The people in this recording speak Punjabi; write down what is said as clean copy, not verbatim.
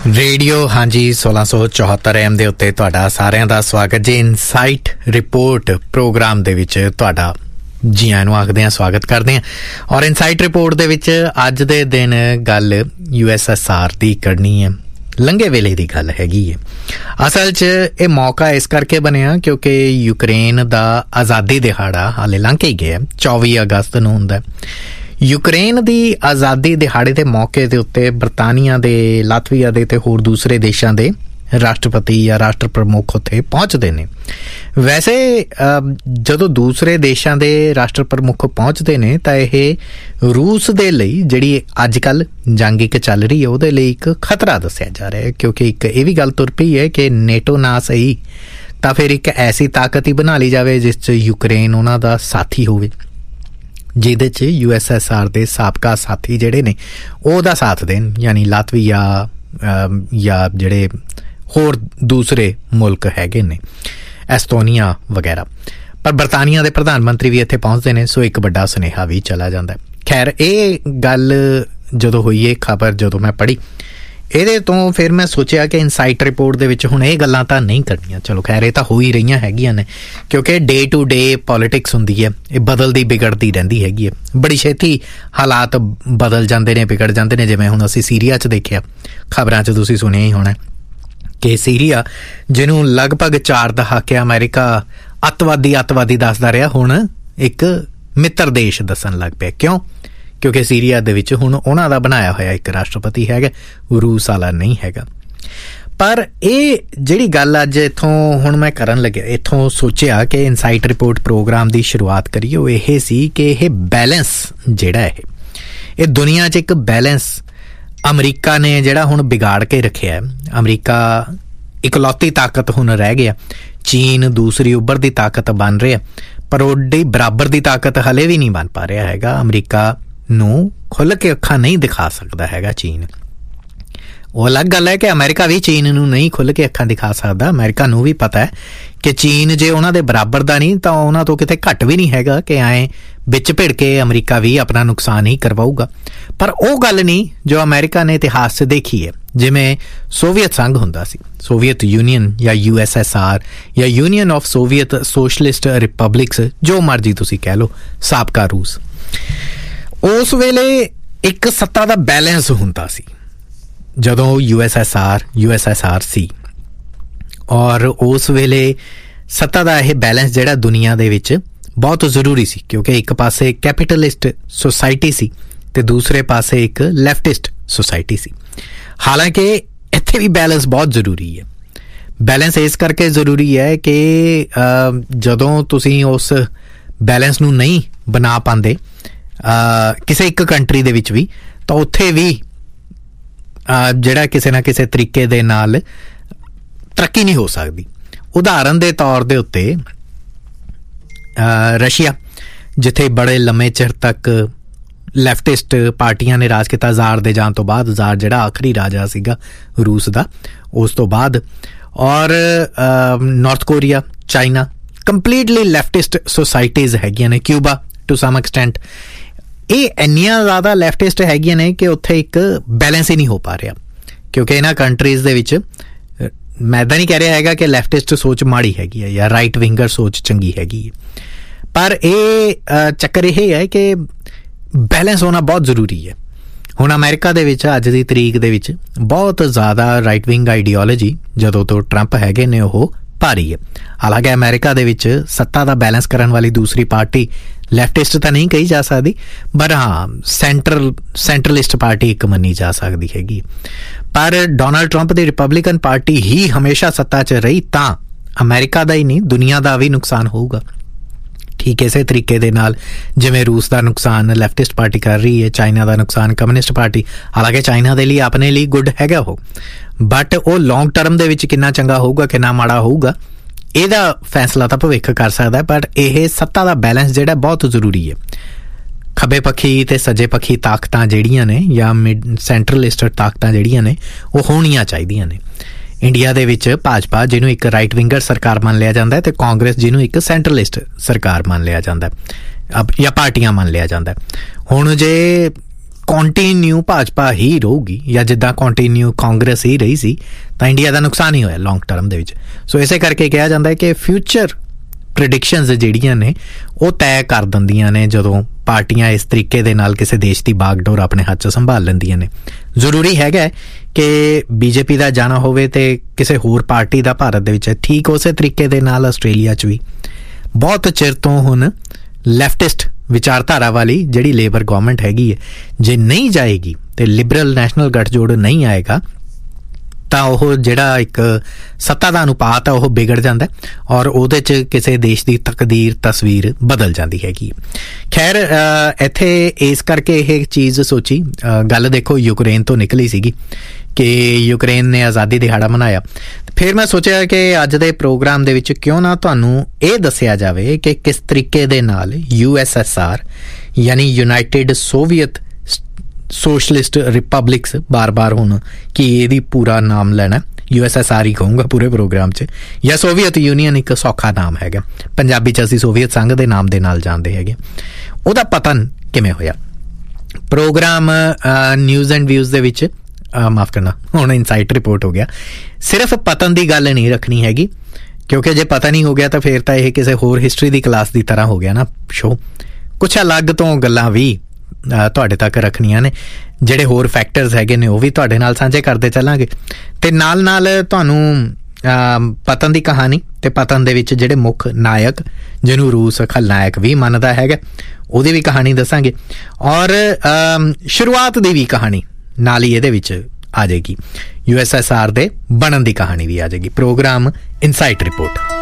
ਰੇਡੀਓ ਹਾਂਜੀ 1674 AM ਦੇ ਉੱਤੇ ਤੁਹਾਡਾ ਸਾਰਿਆਂ ਦਾ ਸਵਾਗਤ ਜੀ। ਇਨਸਾਈਟ ਰਿਪੋਰਟ ਪ੍ਰੋਗਰਾਮ ਦੇ ਵਿੱਚ ਤੁਹਾਡਾ ਜੀ ਆਇਆਂ ਨੂੰ ਆਖਦੇ ਹਾਂ, ਸਵਾਗਤ ਕਰਦੇ ਹਾਂ। ਔਰ ਇਨਸਾਈਟ ਰਿਪੋਰਟ ਦੇ ਵਿੱਚ ਅੱਜ ਦੇ ਦਿਨ ਗੱਲ USSR ਦੀ ਕਰਨੀ ਹੈ, ਲੰਘੇ ਵੇਲੇ ਦੀ ਗੱਲ ਹੈਗੀ ਹੈ। ਅਸਲ 'ਚ ਇਹ ਮੌਕਾ ਇਸ ਕਰਕੇ ਬਣਿਆ ਕਿਉਂਕਿ ਯੂਕਰੇਨ ਦਾ ਆਜ਼ਾਦੀ ਦਿਹਾੜਾ ਹਾਲੇ ਲੰਘ ਕੇ ਹੀ ਗਿਆ, 24 ਅਗਸਤ ਨੂੰ ਹੁੰਦਾ। ਯੂਕਰੇਨ ਦੀ ਆਜ਼ਾਦੀ ਦਿਹਾੜੇ ਦੇ ਮੌਕੇ ਦੇ ਉੱਤੇ ਬਰਤਾਨੀਆ ਦੇ, ਲਾਤਵੀਆ ਦੇ ਤੇ ਹੋਰ ਦੂਸਰੇ ਦੇਸ਼ਾਂ ਦੇ ਰਾਸ਼ਟਰਪਤੀ ਜਾਂ ਰਾਸ਼ਟਰ ਪ੍ਰਮੁੱਖ ਉੱਥੇ ਪਹੁੰਚਦੇ ਨੇ। ਵੈਸੇ ਜਦੋਂ ਦੂਸਰੇ ਦੇਸ਼ਾਂ ਦੇ ਰਾਸ਼ਟਰ ਪ੍ਰਮੁੱਖ ਪਹੁੰਚਦੇ ਨੇ ਤਾਂ ਇਹ ਰੂਸ ਦੇ ਲਈ ਜਿਹੜੀ ਅੱਜ ਕੱਲ੍ਹ ਜੰਗ ਇੱਕ ਚੱਲ ਰਹੀ ਹੈ ਉਹਦੇ ਲਈ ਇੱਕ ਖਤਰਾ ਦੱਸਿਆ ਜਾ ਰਿਹਾ ਹੈ, ਕਿਉਂਕਿ ਇੱਕ ਇਹ ਵੀ ਗੱਲ ਤੁਰ ਪਈ ਹੈ ਕਿ ਨੇਟੋ ਨਾ ਸਹੀ ਤਾਂ ਫਿਰ ਇੱਕ ਐਸੀ ਤਾਕਤ ਹੀ ਬਣਾ ਲਈ ਜਾਵੇ ਜਿਸ 'ਚ ਯੂਕਰੇਨ ਉਹਨਾਂ ਦਾ ਸਾਥੀ ਹੋਵੇ, ਜਿਹਦੇ 'ਚ USSR ਦੇ ਸਾਬਕਾ ਸਾਥੀ ਜਿਹੜੇ ਨੇ ਉਹਦਾ ਸਾਥ ਦੇਣ, ਯਾਨੀ ਲਾਤਵੀਆ ਜਾਂ ਜਿਹੜੇ ਹੋਰ ਦੂਸਰੇ ਮੁਲਕ ਹੈਗੇ ਨੇ, ਐਸਤੋਨੀਆ ਵਗੈਰਾ। ਪਰ ਬਰਤਾਨੀਆ ਦੇ ਪ੍ਰਧਾਨ ਮੰਤਰੀ ਵੀ ਇੱਥੇ ਪਹੁੰਚਦੇ ਨੇ, ਸੋ ਇੱਕ ਵੱਡਾ ਸੁਨੇਹਾ ਵੀ ਚਲਾ ਜਾਂਦਾ। ਖੈਰ, ਇਹ ਗੱਲ ਜਦੋਂ ਹੋਈ, ਇਹ ਖਬਰ ਜਦੋਂ ਮੈਂ ਪੜ੍ਹੀ, ਇਹਦੇ ਤੋਂ ਫਿਰ ਮੈਂ ਸੋਚਿਆ ਕਿ ਇਨਸਾਈਟ ਰਿਪੋਰਟ ਦੇ ਵਿੱਚ ਹੁਣ ਇਹ ਗੱਲਾਂ ਤਾਂ ਨਹੀਂ ਕਰਨੀਆਂ। ਚਲੋ ਖੈਰ, ਇਹ ਤਾਂ ਹੋ ਹੀ ਰਹੀਆਂ ਹੈਗੀਆਂ ਨੇ ਕਿਉਂਕਿ ਡੇ ਟੂ ਡੇ ਪੋਲੀਟਿਕਸ ਹੁੰਦੀ ਹੈ, ਇਹ ਬਦਲਦੀ ਵਿਗੜਦੀ ਰਹਿੰਦੀ ਹੈਗੀ ਹੈ। ਬੜੀ ਛੇਤੀ ਹਾਲਾਤ ਬਦਲ ਜਾਂਦੇ ਨੇ, ਵਿਗੜ ਜਾਂਦੇ ਨੇ। ਜਿਵੇਂ ਹੁਣ ਅਸੀਂ ਸੀਰੀਆ 'ਚ ਦੇਖਿਆ, ਖਬਰਾਂ 'ਚ ਤੁਸੀਂ ਸੁਣਿਆ ਹੀ ਹੋਣਾ ਕਿ ਸੀਰੀਆ, ਜਿਹਨੂੰ ਲਗਭਗ 4 ਦਹਾਕੇ ਅਮਰੀਕਾ ਅੱਤਵਾਦੀ ਦੱਸਦਾ ਰਿਹਾ, ਹੁਣ ਇੱਕ ਮਿੱਤਰ ਦੇਸ਼ ਦੱਸਣ ਲੱਗ ਪਿਆ। ਕਿਉਂ? ਕਿਉਂਕਿ ਸੀਰੀਆ ਦੇ ਵਿੱਚ ਹੁਣ ਉਹਨਾਂ ਦਾ ਬਣਾਇਆ ਹੋਇਆ ਇੱਕ ਰਾਸ਼ਟਰਪਤੀ ਹੈਗਾ, ਰੂਸ ਵਾਲਾ ਨਹੀਂ ਹੈਗਾ। ਪਰ ਇਹ ਜਿਹੜੀ ਗੱਲ ਅੱਜ ਇੱਥੋਂ ਹੁਣ ਮੈਂ ਕਰਨ ਲੱਗਿਆ, ਇੱਥੋਂ ਸੋਚਿਆ ਕਿ ਇਨਸਾਈਟ ਰਿਪੋਰਟ ਪ੍ਰੋਗਰਾਮ ਦੀ ਸ਼ੁਰੂਆਤ ਕਰੀਏ, ਉਹ ਇਹ ਸੀ ਕਿ ਇਹ ਬੈਲੈਂਸ ਜਿਹੜਾ ਇਹ ਦੁਨੀਆ 'ਚ ਇੱਕ ਬੈਲੈਂਸ ਅਮਰੀਕਾ ਨੇ ਜਿਹੜਾ ਹੁਣ ਵਿਗਾੜ ਕੇ ਰੱਖਿਆ। ਅਮਰੀਕਾ ਇਕਲੌਤੀ ਤਾਕਤ ਹੁਣ ਰਹਿ ਗਿਆ, ਚੀਨ ਦੂਸਰੀ ਉੱਭਰਦੀ ਤਾਕਤ ਬਣ ਰਿਹਾ, ਪਰ ਉਹਦੀ ਬਰਾਬਰ ਦੀ ਤਾਕਤ ਹਲੇ ਵੀ ਨਹੀਂ ਬਣ ਪਾ ਰਿਹਾ ਹੈਗਾ। ਅਮਰੀਕਾ ਨੂੰ ਖੁੱਲ੍ਹ ਕੇ ਅੱਖਾਂ ਨਹੀਂ ਦਿਖਾ ਸਕਦਾ ਹੈਗਾ ਚੀਨ। ਉਹ ਅਲੱਗ ਗੱਲ ਹੈ ਕਿ ਅਮਰੀਕਾ ਵੀ ਚੀਨ ਨੂੰ ਨਹੀਂ ਖੁੱਲ੍ਹ ਕੇ ਅੱਖਾਂ ਦਿਖਾ ਸਕਦਾ। ਅਮਰੀਕਾ ਨੂੰ ਵੀ ਪਤਾ ਹੈ ਕਿ ਚੀਨ ਜੇ ਉਹਨਾਂ ਦੇ ਬਰਾਬਰ ਦਾ ਨਹੀਂ ਤਾਂ ਉਹਨਾਂ ਤੋਂ ਕਿਤੇ ਘੱਟ ਵੀ ਨਹੀਂ ਹੈਗਾ, ਕਿ ਐਂ ਵਿੱਚ ਭਿੜ ਕੇ ਅਮਰੀਕਾ ਵੀ ਆਪਣਾ ਨੁਕਸਾਨ ਹੀ ਕਰਵਾਊਗਾ। ਪਰ ਉਹ ਗੱਲ ਨਹੀਂ ਜੋ ਅਮਰੀਕਾ ਨੇ ਇਤਿਹਾਸ 'ਚ ਦੇਖੀ ਹੈ। ਜਿਵੇਂ ਸੋਵੀਅਤ ਸੰਘ ਹੁੰਦਾ ਸੀ, ਸੋਵੀਅਤ ਯੂਨੀਅਨ ਜਾਂ USSR ਜਾਂ union of Soviet socialist Republics, ਜੋ ਮਰਜ਼ੀ ਤੁਸੀਂ ਕਹਿ ਲਓ, ਸਾਬਕਾ ਰੂਸ। ਉਸ ਵੇਲੇ ਇੱਕ ਸੱਤਾ ਦਾ ਬੈਲੈਂਸ ਹੁੰਦਾ ਸੀ ਜਦੋਂ USSR ਸੀ, ਔਰ ਉਸ ਵੇਲੇ ਸੱਤਾ ਦਾ ਇਹ ਬੈਲੈਂਸ ਜਿਹੜਾ ਦੁਨੀਆ ਦੇ ਵਿੱਚ ਬਹੁਤ ਜ਼ਰੂਰੀ ਸੀ, ਕਿਉਂਕਿ ਇੱਕ ਪਾਸੇ ਕੈਪੀਟਲਿਸਟ ਸੋਸਾਇਟੀ ਸੀ ਤੇ ਦੂਸਰੇ ਪਾਸੇ ਇੱਕ ਲੈਫਟਿਸਟ ਸੋਸਾਇਟੀ ਸੀ। ਹਾਲਾਂਕਿ ਇੱਥੇ ਵੀ ਬੈਲੈਂਸ ਬਹੁਤ ਜ਼ਰੂਰੀ ਹੈ। ਬੈਲੈਂਸ ਇਸ ਕਰਕੇ ਜ਼ਰੂਰੀ ਹੈ ਕਿ ਜਦੋਂ ਤੁਸੀਂ ਉਸ ਬੈਲੈਂਸ ਨੂੰ ਨਹੀਂ ਬਣਾ ਪਾਉਂਦੇ ਕਿਸੇ ਇੱਕ ਕੰਟਰੀ ਦੇ ਵਿੱਚ ਵੀ, ਤਾਂ ਉੱਥੇ ਵੀ ਜਿਹੜਾ ਕਿਸੇ ਨਾ ਕਿਸੇ ਤਰੀਕੇ ਦੇ ਨਾਲ ਤਰੱਕੀ ਨਹੀਂ ਹੋ ਸਕਦੀ। ਉਦਾਹਰਨ ਦੇ ਤੌਰ ਦੇ ਉੱਤੇ ਰਸ਼ੀਆ, ਜਿੱਥੇ ਬੜੇ ਲੰਮੇ ਚਿਰ ਤੱਕ ਲੈਫਟਿਸਟ ਪਾਰਟੀਆਂ ਨੇ ਰਾਜ ਕੀਤਾ, ਜ਼ਾਰ ਦੇ ਜਾਣ ਤੋਂ ਬਾਅਦ, ਜ਼ਾਰ ਜਿਹੜਾ ਆਖਰੀ ਰਾਜਾ ਸੀਗਾ ਰੂਸ ਦਾ, ਉਸ ਤੋਂ ਬਾਅਦ, ਔਰ north Korea, China, completely leftist societies ਹੈਗੀਆਂ ਨੇ। ਕਿਊਬਾ ਟੂ ਸਮ ਐਕਸਟੈਂਟ, ਇਹ ਇੰਨੀਆਂ ਜ਼ਿਆਦਾ ਲੈਫਟਿਸਟ ਹੈਗੀਆਂ ਨੇ ਕਿ ਉੱਥੇ ਇੱਕ ਬੈਲੈਂਸ ਹੀ ਨਹੀਂ ਹੋ ਪਾ ਰਿਹਾ, ਕਿਉਂਕਿ ਇਹਨਾਂ ਕੰਟਰੀਜ਼ ਦੇ ਵਿੱਚ, ਮੈਂ ਇੱਦਾਂ ਨਹੀਂ ਕਹਿ ਰਿਹਾ ਹੈਗਾ ਕਿ ਲੈਫਟਿਸਟ ਸੋਚ ਮਾੜੀ ਹੈਗੀ ਹੈ ਜਾਂ ਰਾਈਟ ਵਿੰਗਰ ਸੋਚ ਚੰਗੀ ਹੈਗੀ ਹੈ, ਪਰ ਇਹ ਚੱਕਰ ਇਹ ਹੈ ਕਿ ਬੈਲੈਂਸ ਹੋਣਾ ਬਹੁਤ ਜ਼ਰੂਰੀ ਹੈ। ਹੁਣ ਅਮਰੀਕਾ ਦੇ ਵਿੱਚ ਅੱਜ ਦੀ ਤਰੀਕ ਦੇ ਵਿੱਚ ਬਹੁਤ ਜ਼ਿਆਦਾ ਰਾਈਟ ਵਿੰਗ ਆਈਡੀਓਲੋਜੀ, ਜਦੋਂ ਤੋਂ ਟਰੰਪ ਹੈਗੇ ਨੇ, ਉਹ ਭਾਰੀ ਹੈ। ਹਾਲਾਂਕਿ ਅਮਰੀਕਾ ਦੇ ਵਿੱਚ ਸੱਤਾ ਦਾ ਬੈਲੈਂਸ ਕਰਨ ਵਾਲੀ ਦੂਸਰੀ ਪਾਰਟੀ ਲੈਫਟਿਸਟ ਤਾਂ ਨਹੀਂ ਕਹੀ ਜਾ ਸਕਦੀ, ਪਰ ਹਾਂ ਸੈਂਟਰਲਿਸਟ ਪਾਰਟੀ ਇੱਕ ਮੰਨੀ ਜਾ ਸਕਦੀ ਹੈਗੀ। ਪਰ ਡੋਨਾਲਡ ਟਰੰਪ ਦੀ ਰਿਪਬਲਿਕਨ ਪਾਰਟੀ ਹੀ ਹਮੇਸ਼ਾ ਸੱਤਾ 'ਚ ਰਹੀ ਤਾਂ ਅਮਰੀਕਾ ਦਾ ਹੀ ਨਹੀਂ, ਦੁਨੀਆ ਦਾ ਵੀ ਨੁਕਸਾਨ ਹੋਊਗਾ। ਠੀਕ ਇਸੇ ਤਰੀਕੇ ਦੇ ਨਾਲ ਜਿਵੇਂ ਰੂਸ ਦਾ ਨੁਕਸਾਨ ਲੈਫਟਿਸਟ ਪਾਰਟੀ ਕਰ ਰਹੀ ਹੈ, ਚਾਈਨਾ ਦਾ ਨੁਕਸਾਨ ਕਮਿਊਨਿਸਟ ਪਾਰਟੀ। ਹਾਲਾਂਕਿ ਚਾਈਨਾ ਦੇ ਲਈ ਆਪਣੇ ਲਈ ਗੁੱਡ ਹੈਗਾ ਉਹ, ਬਟ ਉਹ ਲੌਂਗ ਟਰਮ ਦੇ ਵਿੱਚ ਕਿੰਨਾ ਚੰਗਾ ਹੋਊਗਾ, ਕਿੰਨਾ ਮਾੜਾ ਹੋਊਗਾ, ਇਹਦਾ ਫੈਸਲਾ ਤਾਂ ਭਵਿੱਖ ਕਰ ਸਕਦਾ। ਪਰ ਇਹ ਸੱਤਾ ਦਾ ਬੈਲੈਂਸ ਜਿਹੜਾ ਬਹੁਤ ਜ਼ਰੂਰੀ ਹੈ। ਖੱਬੇ ਪੱਖੀ ਤੇ ਸੱਜੇ ਪੱਖੀ ਤਾਕਤਾਂ ਜਿਹੜੀਆਂ ਨੇ, ਜਾਂ ਸੈਂਟਰਲਿਸਟ ਤਾਕਤਾਂ ਜਿਹੜੀਆਂ ਨੇ, ਉਹ ਹੋਣੀਆਂ ਚਾਹੀਦੀਆਂ ਨੇ। ਇੰਡੀਆ ਦੇ ਵਿੱਚ ਭਾਜਪਾ, ਜਿਹਨੂੰ ਇੱਕ ਰਾਈਟ ਵਿੰਗਰ ਸਰਕਾਰ ਮੰਨ ਲਿਆ ਜਾਂਦਾ ਹੈ, ਤੇ ਕਾਂਗਰਸ, ਜਿਹਨੂੰ ਇੱਕ ਸੈਂਟਰਲਿਸਟ ਸਰਕਾਰ ਮੰਨ ਲਿਆ ਜਾਂਦਾ ਜਾਂ ਪਾਰਟੀਆਂ ਮੰਨ ਲਿਆ ਜਾਂਦਾ। ਹੁਣ ਜੇ ਕੰਟੀਨਿਊ ਭਾਜਪਾ ਹੀ ਰਹੂਗੀ ਜਾਂ ਜਿੱਦਾਂ ਕੰਟੀਨਿਊ ਕਾਂਗਰਸ ਹੀ ਰਹੀ ਸੀ ਤਾਂ ਇੰਡੀਆ ਦਾ ਨੁਕਸਾਨ ਹੀ ਹੋਇਆ ਲੌਂਗ ਟਰਮ ਦੇ ਵਿੱਚ। ਸੋ ਇਸੇ ਕਰਕੇ ਕਿਹਾ ਜਾਂਦਾ ਹੈ ਕਿ ਫਿਊਚਰ ਪ੍ਰੈਡਿਕਸ਼ਨਸ ਜਿਹੜੀਆਂ ਨੇ ਉਹ ਤੈਅ ਕਰ ਦਿੰਦੀਆਂ ਨੇ ਜਦੋਂ ਪਾਰਟੀਆਂ ਇਸ ਤਰੀਕੇ ਦੇ ਨਾਲ ਕਿਸੇ ਦੇਸ਼ ਦੀ ਬਾਗਡੋਰ ਆਪਣੇ ਹੱਥ 'ਚ ਸੰਭਾਲ ਲੈਂਦੀਆਂ ਨੇ। ਜ਼ਰੂਰੀ ਹੈਗਾ ਕਿ ਬੀਜੇਪੀ ਦਾ ਜਾਣਾ ਹੋਵੇ ਤੇ ਕਿਸੇ ਹੋਰ ਪਾਰਟੀ ਦਾ ਭਾਰਤ ਦੇ ਵਿੱਚ ਠੀਕ ਉਸੇ ਤਰੀਕੇ ਦੇ ਨਾਲ ਆਸਟ੍ਰੇਲੀਆ 'ਚ ਵੀ ਬਹੁਤ ਚਿਰ ਤੋਂ ਹੁਣ ਲੈਫਟਿਸਟ ਵਿਚਾਰਧਾਰਾ ਵਾਲੀ ਜਿਹੜੀ ਲੇਬਰ ਗਵਰਨਮੈਂਟ ਹੈਗੀ ਹੈ, ਜੇ ਨਹੀਂ ਜਾਏਗੀ ਤੇ ਲਿਬਰਲ ਨੈਸ਼ਨਲ ਗੱਠਜੋੜ ਨਹੀਂ ਆਏਗਾ ਤਾਂ ਉਹ ਜਿਹੜਾ ਇੱਕ ਸੱਤਾ ਦਾ ਅਨੁਪਾਤ ਆ ਉਹ ਵਿਗੜ ਜਾਂਦਾ ਔਰ ਉਹਦੇ 'ਚ ਕਿਸੇ ਦੇਸ਼ ਦੀ ਤਕਦੀਰ ਤਸਵੀਰ ਬਦਲ ਜਾਂਦੀ ਹੈਗੀ। ਖੈਰ ਇੱਥੇ ਇਸ ਕਰਕੇ ਇਹ ਚੀਜ਼ ਸੋਚੀ, ਗੱਲ ਦੇਖੋ ਯੂਕਰੇਨ ਤੋਂ ਨਿਕਲੀ ਸੀਗੀ ਕਿ ਯੂਕਰੇਨ ਨੇ ਆਜ਼ਾਦੀ ਦਿਹਾੜਾ ਮਨਾਇਆ। ਫਿਰ ਮੈਂ ਸੋਚਿਆ ਕਿ ਅੱਜ ਦੇ ਪ੍ਰੋਗਰਾਮ ਦੇ ਵਿੱਚ ਕਿਉਂ ਨਾ ਤੁਹਾਨੂੰ ਇਹ ਦੱਸਿਆ ਜਾਵੇ ਕਿ ਕਿਸ ਤਰੀਕੇ ਦੇ ਨਾਲ USSR ਯਾਨੀ ਯੂਨਾਈਟਿਡ ਸੋਵੀਅਤ ਸੋਸ਼ਲਿਸਟ ਰਿਪਬਲਿਕਸ, ਬਾਰ-ਬਾਰ ਹੁਣ ਕਿ ਇਹਦੀ ਪੂਰਾ ਨਾਮ ਲੈਣਾ USSR ਹੀ ਕਹੂੰਗਾ ਪੂਰੇ ਪ੍ਰੋਗਰਾਮ 'ਚ, ਜਾਂ ਸੋਵੀਅਤ ਯੂਨੀਅਨ ਇੱਕ ਸੌਖਾ ਨਾਮ ਹੈਗਾ, ਪੰਜਾਬੀ 'ਚ ਅਸੀਂ ਸੋਵੀਅਤ ਸੰਘ ਦੇ ਨਾਮ ਦੇ ਨਾਲ ਜਾਣਦੇ ਹੈਗੇ, ਉਹਦਾ ਪਤਨ ਕਿਵੇਂ ਹੋਇਆ। ਪ੍ਰੋਗਰਾਮ ਨਿਊਜ਼ ਐਂਡ ਵਿਊਜ਼ ਦੇ ਵਿੱਚ ਮਾਫ ਕਰਨਾ ਹੁਣ ਇਨਸਾਈਟ ਰਿਪੋਰਟ ਹੋ ਗਿਆ, ਸਿਰਫ ਪਤਨ ਦੀ ਗੱਲ ਨਹੀਂ ਰੱਖਣੀ ਹੈਗੀ ਕਿਉਂਕਿ ਜੇ ਪਤਾ ਨਹੀਂ ਹੋ ਗਿਆ ਤਾਂ ਫਿਰ ਤਾਂ ਇਹ ਕਿਸੇ ਹੋਰ ਹਿਸਟਰੀ ਦੀ ਕਲਾਸ ਦੀ ਤਰ੍ਹਾਂ ਹੋ ਗਿਆ ਨਾ ਸ਼ੋ। ਕੁਛ ਅਲੱਗ ਤੋਂ ਗੱਲਾਂ ਵੀ ਤੁਹਾਡੇ ਤੱਕ ਰੱਖਣੀਆਂ ਨੇ, ਜਿਹੜੇ ਹੋਰ ਫੈਕਟਰਸ ਹੈਗੇ ਨੇ ਉਹ ਵੀ ਤੁਹਾਡੇ ਨਾਲ ਸਾਂਝੇ ਕਰਦੇ ਚੱਲਾਂਗੇ ਤੇ ਨਾਲ ਨਾਲ ਤੁਹਾਨੂੰ ਪਤਨ ਦੀ ਕਹਾਣੀ ਤੇ ਪਤਨ ਦੇ ਵਿੱਚ ਜਿਹੜੇ ਮੁੱਖ ਨਾਇਕ ਜਿਹਨੂੰ ਰੂਸ ਖਲਨਾਇਕ ਵੀ ਮੰਨਦਾ ਹੈਗਾ ਉਹਦੀ ਵੀ ਕਹਾਣੀ ਦੱਸਾਂਗੇ ਔਰ ਸ਼ੁਰੂਆਤ ਦੀ ਵੀ ਕਹਾਣੀ ਨਾਲ ਹੀ ਇਹਦੇ ਵਿੱਚ ਆ ਜਾਏਗੀ, USSR ਦੇ ਬਣਨ ਦੀ ਕਹਾਣੀ ਵੀ ਆ ਜਾਏਗੀ। Programme insight report.